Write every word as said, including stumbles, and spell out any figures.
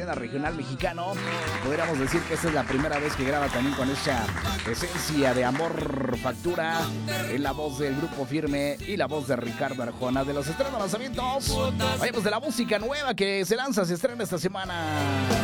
escena regional mexicano. Podríamos decir que esta es la primera vez que graba también con esa esencia de amor factura en la voz del Grupo Firme y la voz de Ricardo Arjona. De los estrenos lanzamientos, vayamos de la música nueva que se lanza, se estrena esta semana.